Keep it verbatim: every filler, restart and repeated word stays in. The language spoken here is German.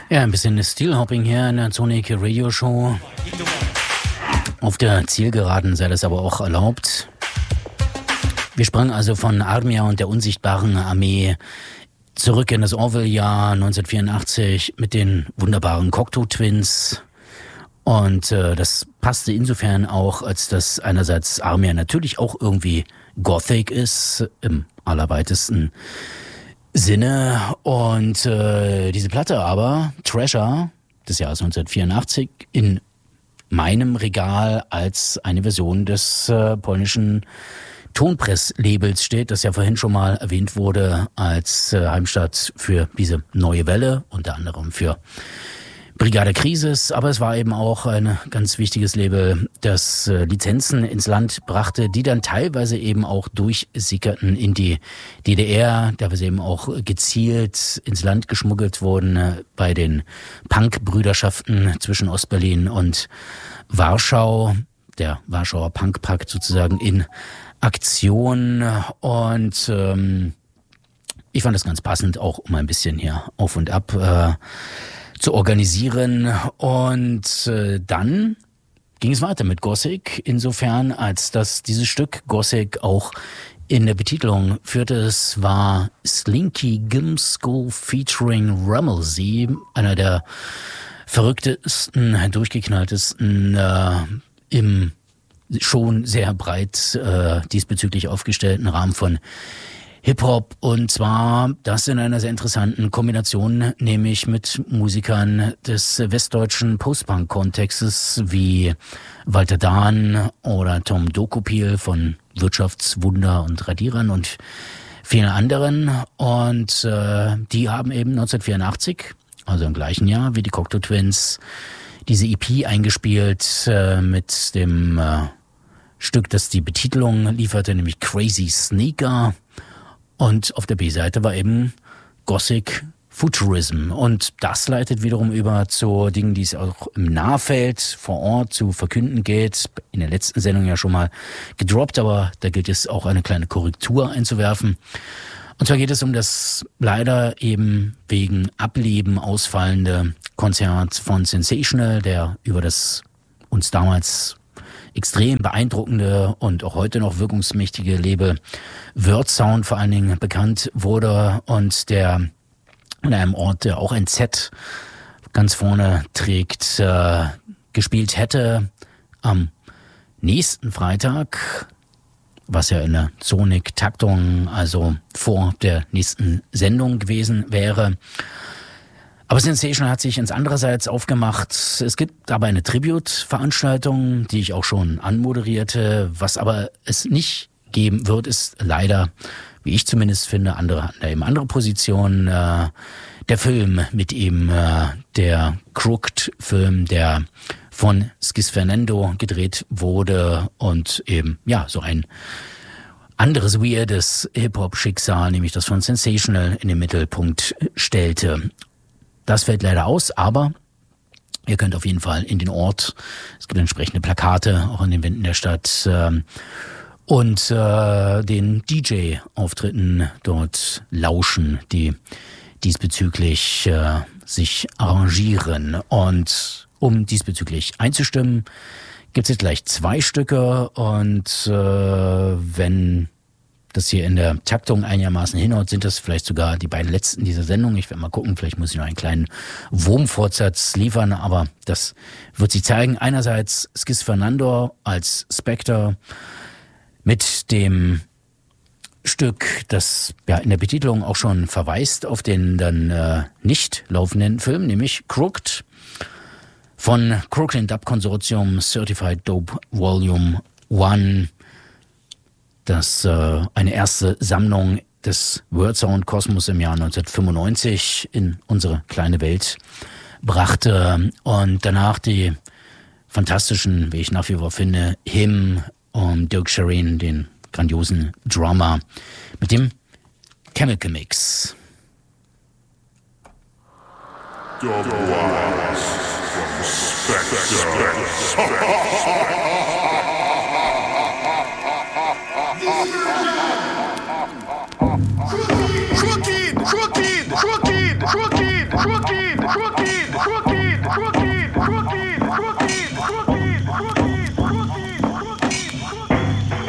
Ja, ein bisschen Stilhopping hier in der Sonic Radio Show. Auf der Zielgeraden sei das aber auch erlaubt. Wir sprangen also von Armia und der unsichtbaren Armee zurück in das Orwell-Jahr neunzehnhundertvierundachtzig mit den wunderbaren Cocteau Twins. Und äh, das passte insofern auch, als dass einerseits Armia natürlich auch irgendwie Gothic ist, im allerweitesten Sinne. Und äh, diese Platte aber, Treasure, des Jahres neunzehnhundertvierundachtzig, in meinem Regal als eine Version des äh, polnischen Tonpress-Labels steht, das ja vorhin schon mal erwähnt wurde als äh, Heimstatt für diese neue Welle, unter anderem für Brigade Krisis, aber es war eben auch ein ganz wichtiges Label, das äh, Lizenzen ins Land brachte, die dann teilweise eben auch durchsickerten in die D D R, teilweise eben auch gezielt ins Land geschmuggelt wurden äh, bei den Punk-Brüderschaften zwischen Ostberlin und Warschau, der Warschauer Punkpakt sozusagen in Aktion. Und ähm, ich fand das ganz passend, auch um ein bisschen hier auf und ab äh, zu organisieren. Und äh, dann ging es weiter mit Gothic, insofern als dass dieses Stück Gothic auch in der Betitelung führte. Es war Slinky Gimskull featuring Ramelsey, einer der verrücktesten, durchgeknalltesten, äh, im schon sehr breit äh, diesbezüglich aufgestellten Rahmen von Hip-Hop, und zwar das in einer sehr interessanten Kombination, nämlich mit Musikern des westdeutschen Post-Punk-Kontextes wie Walter Dahn oder Tom Dokupil von Wirtschaftswunder und Radierern und vielen anderen. Und äh, die haben eben neunzehnhundertvierundachtzig, also im gleichen Jahr wie die Cocteau Twins, diese E P eingespielt äh, mit dem äh, Stück, das die Betitelung lieferte, nämlich Crazy Sneaker. Und auf der B-Seite war eben Gothic Futurism. Und das leitet wiederum über zu Dingen, die es auch im Nahfeld vor Ort zu verkünden geht. In der letzten Sendung ja schon mal gedroppt, aber da gilt es auch eine kleine Korrektur einzuwerfen. Und zwar geht es um das leider eben wegen Ableben ausfallende Konzert von Sensational, der über das uns damals extrem beeindruckende und auch heute noch wirkungsmächtige Label Wordsound vor allen Dingen bekannt wurde und der in einem Ort, der auch ein Z ganz vorne trägt, äh, gespielt hätte am nächsten Freitag, was ja in der Sonic-Taktung, also vor der nächsten Sendung gewesen wäre. Aber Sensation hat sich ins andererseits aufgemacht. Es gibt aber eine Tribute-Veranstaltung, die ich auch schon anmoderierte. Was aber es nicht geben wird, ist leider, wie ich zumindest finde, andere hatten da eben andere Positionen. Äh, der Film mit ihm, äh, der Crooked-Film, der von Skis Fernando gedreht wurde und eben, ja, so ein anderes weirdes Hip-Hop-Schicksal, nämlich das von Sensational, in den Mittelpunkt stellte. Das fällt leider aus, aber ihr könnt auf jeden Fall in den Ort, es gibt entsprechende Plakate auch an den Wänden der Stadt, äh, und äh, den D J-Auftritten dort lauschen, die diesbezüglich äh, sich arrangieren. Und um diesbezüglich einzustimmen, gibt es jetzt gleich zwei Stücke, und äh, wenn das hier in der Taktung einigermaßen hinhaut, sind das vielleicht sogar die beiden letzten dieser Sendung. Ich werde mal gucken, vielleicht muss ich noch einen kleinen Wurmfortsatz liefern, aber das wird sich zeigen. Einerseits Skis Fernando als Spectre mit dem Stück, das ja in der Betitelung auch schon verweist auf den dann äh, nicht laufenden Film, nämlich Crooked von Crooklyn Dub Consortium Certified Dope Volume eins. Das äh, eine erste Sammlung des Wordsound Kosmos im Jahr neunzehnhundertfünfundneunzig in unsere kleine Welt brachte, und danach die fantastischen, wie ich nach wie vor finde, Him und Dirk Sherrin, den grandiosen Drummer, mit dem Chemical Mix. Double Eyes from Spectre. Crooked, crooked, crooked, crooked, crooked, crooked.